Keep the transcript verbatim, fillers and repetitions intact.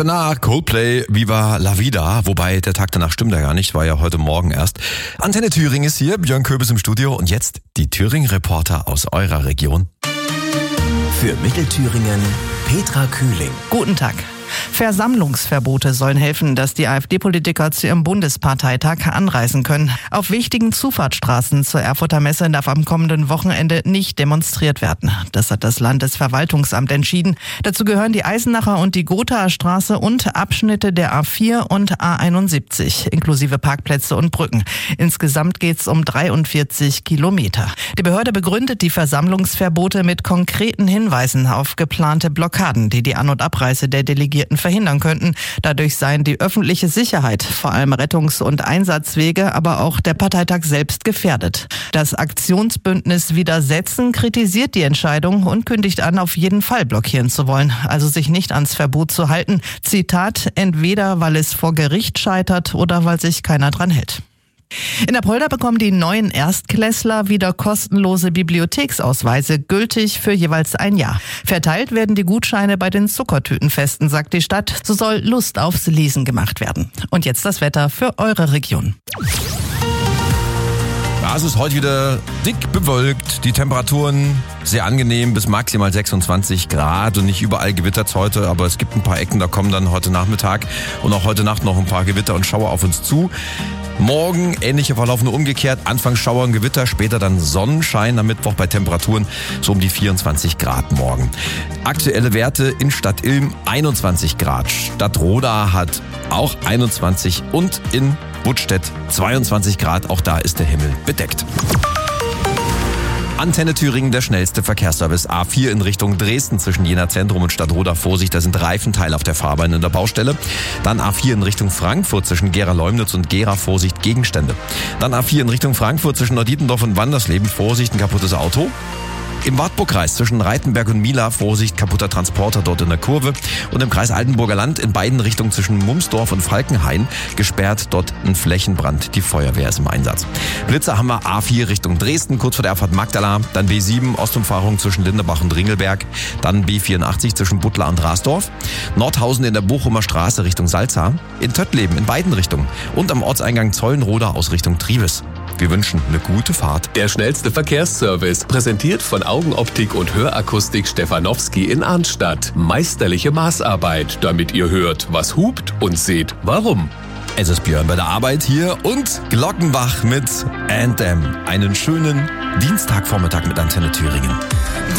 Na, Coldplay, Viva la Vida. Wobei, der Tag danach stimmt ja gar nicht, war ja heute Morgen erst. Antenne Thüringen ist hier, Björn Köbis im Studio. Und jetzt die Thüringen-Reporter aus eurer Region. Für Mittelthüringen, Petra Kühling. Guten Tag. Versammlungsverbote sollen helfen, dass die AfD-Politiker zu ihrem Bundesparteitag anreisen können. Auf wichtigen Zufahrtsstraßen zur Erfurter Messe darf am kommenden Wochenende nicht demonstriert werden. Das hat das Landesverwaltungsamt entschieden. Dazu gehören die Eisenacher und die Gothaer Straße und Abschnitte der A vier und A einundsiebzig, inklusive Parkplätze und Brücken. Insgesamt geht es um dreiundvierzig Kilometer. Die Behörde begründet die Versammlungsverbote mit konkreten Hinweisen auf geplante Blockaden, die die An- und Abreise der Delegierten verhindern könnten. Dadurch seien die öffentliche Sicherheit, vor allem Rettungs- und Einsatzwege, aber auch der Parteitag selbst gefährdet. Das Aktionsbündnis Widersetzen kritisiert die Entscheidung und kündigt an, auf jeden Fall blockieren zu wollen, also sich nicht ans Verbot zu halten. Zitat, entweder weil es vor Gericht scheitert oder weil sich keiner dran hält. In Apolda bekommen die neuen Erstklässler wieder kostenlose Bibliotheksausweise, gültig für jeweils ein Jahr. Verteilt werden die Gutscheine bei den Zuckertütenfesten, sagt die Stadt. So soll Lust aufs Lesen gemacht werden. Und jetzt das Wetter für eure Region. Ja, es ist heute wieder dick bewölkt, die Temperaturen sehr angenehm bis maximal sechsundzwanzig Grad und nicht überall gewittert es heute, aber es gibt ein paar Ecken, da kommen dann heute Nachmittag und auch heute Nacht noch ein paar Gewitter und Schauer auf uns zu. Morgen ähnlicher Verlauf, nur umgekehrt, Anfang Schauer und Gewitter, später dann Sonnenschein am Mittwoch bei Temperaturen so um die vierundzwanzig Grad morgen. Aktuelle Werte in Stadt Ilm einundzwanzig Grad, Stadt Roda hat auch einundzwanzig und in Buttstedt zweiundzwanzig Grad, auch da ist der Himmel bedeckt. Antenne Thüringen, der schnellste Verkehrsservice. A vier in Richtung Dresden zwischen Jena Zentrum und Stadtroda. Vorsicht, da sind Reifenteile auf der Fahrbahn in der Baustelle. Dann A vier in Richtung Frankfurt zwischen Gera-Leumnitz und Gera. Vorsicht, Gegenstände. Dann A vier in Richtung Frankfurt zwischen Neudietendorf und Wandersleben. Vorsicht, ein kaputtes Auto. Im Wartburgkreis zwischen Reitenberg und Mila, Vorsicht, kaputter Transporter dort in der Kurve. Und im Kreis Altenburger Land in beiden Richtungen zwischen Mumsdorf und Falkenhain gesperrt, dort ein Flächenbrand. Die Feuerwehr ist im Einsatz. Blitzer haben wir A vier Richtung Dresden, kurz vor der Abfahrt Magdala. Dann B sieben, Ostumfahrung zwischen Linderbach und Ringelberg. Dann B vierundachtzig zwischen Buttlar und Rasdorf. Nordhausen in der Bochumer Straße Richtung Salza. In Töttleben in beiden Richtungen. Und am Ortseingang Zollenroda aus Richtung Trives. Wir wünschen eine gute Fahrt. Der schnellste Verkehrsservice, präsentiert von Augenoptik und Hörakustik Stefanowski in Arnstadt. Meisterliche Maßarbeit, damit ihr hört, was hupt und seht, warum. Es ist Björn bei der Arbeit hier und Glockenbach mit Anthem. Einen schönen Dienstagvormittag mit Antenne Thüringen.